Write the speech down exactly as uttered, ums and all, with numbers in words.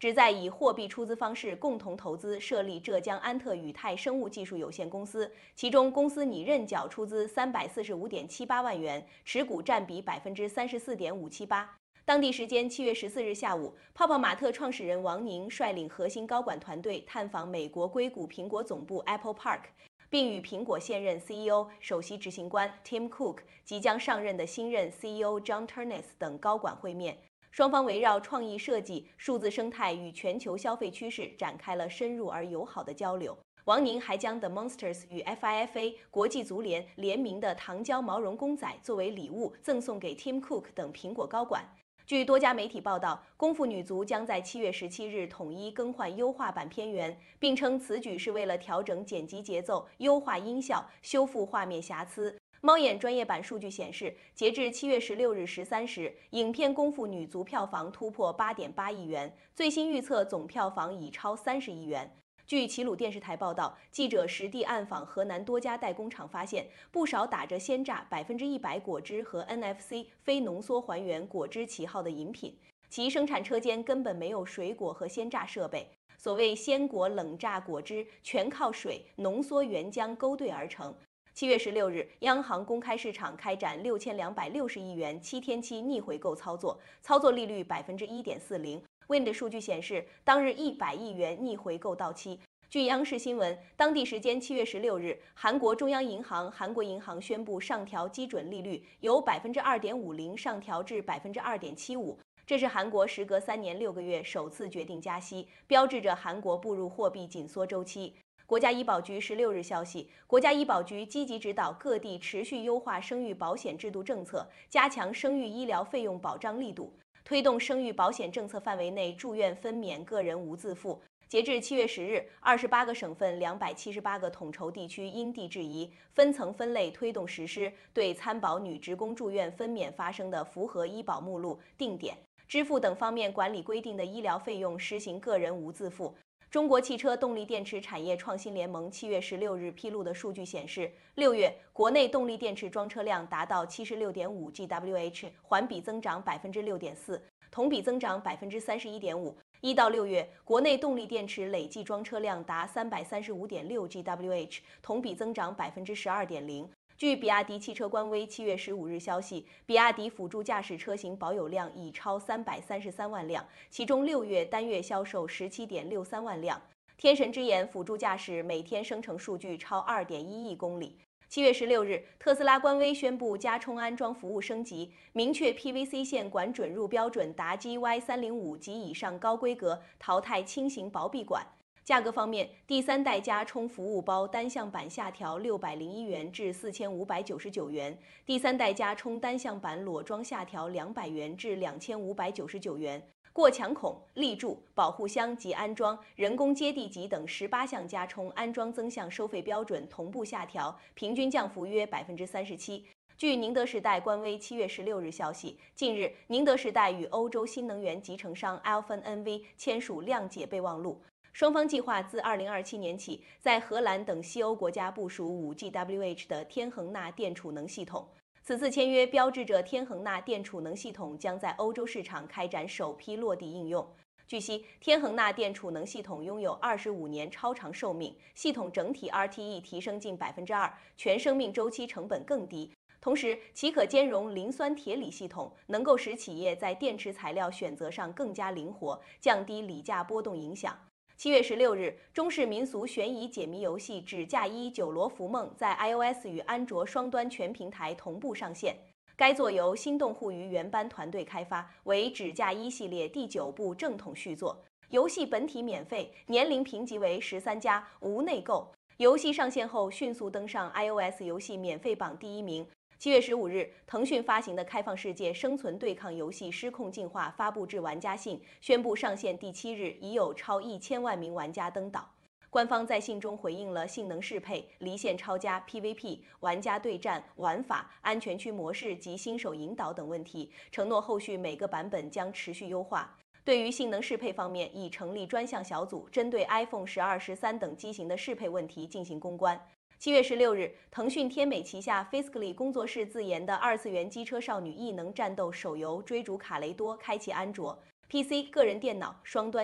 旨在以货币出资方式共同投资设立浙江安特宇泰生物技术有限公司，其中公司拟认缴出资三百四十五点七八万元，持股占比百分之三十四点五七八。当地时间七月十四日下午，泡泡玛特创始人王宁率领核心高管团队探访美国硅谷苹果总部 Apple Park， 并与苹果现任 C E O、首席执行官 Tim Cook、即将上任的新任 C E O John Ternus 等高管会面。双方围绕创意设计、数字生态与全球消费趋势展开了深入而友好的交流。王宁还将 The Monsters 与 F I F A 国际足联联名的糖胶毛绒公仔作为礼物赠送给 Tim Cook 等苹果高管。据多家媒体报道，功夫女足将在七月十七日统一更换优化版片源，并称此举是为了调整剪辑节奏、优化音效、修复画面瑕疵。猫眼专业版数据显示，截至七月十六日十三时，影片《功夫女足》票房突破八点八亿元，最新预测总票房已超三十亿元。据齐鲁电视台报道，记者实地暗访河南多家代工厂，发现不少打着鲜榨百分之一百果汁和 N F C 非浓缩还原果汁旗号的饮品，其生产车间根本没有水果和鲜榨设备。所谓鲜果冷榨果汁，全靠水浓缩原浆勾兑而成。七月十六日，央行公开市场开展六千两百六十亿元七天期逆回购操作，操作利率百分之一点四零。Wind 数据显示，当日一百亿元逆回购到期。据央视新闻，当地时间七月十六日，韩国中央银行韩国银行宣布上调基准利率，由百分之二点五零上调至百分之二点七五。这是韩国时隔三年六个月首次决定加息，标志着韩国步入货币紧缩周期。国家医保局十六日消息，国家医保局积极指导各地持续优化生育保险制度政策，加强生育医疗费用保障力度，推动生育保险政策范围内住院分娩个人无自付。截至七月十日，二十八个省份、两百七十八个统筹地区因地制宜，分层分类推动实施，对参保女职工住院分娩发生的符合医保目录、定点、支付等方面管理规定的医疗费用实行个人无自付。中国汽车动力电池产业创新联盟七月十六日披露的数据显示，六月国内动力电池装车辆达到七十六点五 G W H， 环比增长百分之六点四，同比增长百分之三十一点五。一到六月，国内动力电池累计装车辆达三百三十五点六 G W H， 同比增长百分之十二点零。据比亚迪汽车官微七月十五日消息，比亚迪辅助驾驶车型保有量已超三百三十三万辆，其中六月单月销售十七点六三万辆。天神之眼辅助驾驶每天生成数据超二点一亿公里。七月十六日，特斯拉官微宣布加充安装服务升级，明确 P V C 线管准入标准达 G Y 三零五及以上高规格，淘汰轻型薄壁管。价格方面，第三代加充服务包单向版下调六百零一元至四千五百九十九元，第三代加充单向版裸装下调两百元至两千五百九十九元。过墙孔、立柱、保护箱及安装、人工接地级等十八项加充安装增项收费标准同步下调，平均降幅约百分之三十七。据宁德时代官微七月十六日消息，近日宁德时代与欧洲新能源集成商 Alfen N V 签署谅解备忘录。双方计划自二零二七年起，在荷兰等西欧国家部署五 G W H 的天恒钠电储能系统。此次签约标志着天恒钠电储能系统将在欧洲市场开展首批落地应用。据悉，天恒钠电储能系统拥有二十五年超长寿命，系统整体 R T E 提升近百分之二，全生命周期成本更低。同时，其可兼容磷酸铁锂系统，能够使企业在电池材料选择上更加灵活，降低锂价波动影响。七月十六日，中式民俗悬疑解谜游戏《纸嫁衣九罗浮梦》在 iOS 与安卓双端全平台同步上线。该作由心动互娱原班团队开发，为《纸嫁衣》系列第九部正统续作。游戏本体免费，年龄评级为十三加，无内购。游戏上线后迅速登上 iOS 游戏免费榜第一名。七月十五日，腾讯发行的开放世界生存对抗游戏《失控进化》发布至玩家信，宣布上线第七日已有超一千万名玩家登岛。官方在信中回应了性能适配、离线超加、P V P、玩家对战、玩法、安全区模式及新手引导等问题，承诺后续每个版本将持续优化。对于性能适配方面，已成立专项小组，针对 iPhone 十二、十三等机型的适配问题进行攻关。七月十六日，腾讯天美旗下 Fiscally 工作室自研的二次元机车少女异能战斗手游《追逐卡雷多》开启安卓、P C、个人电脑双端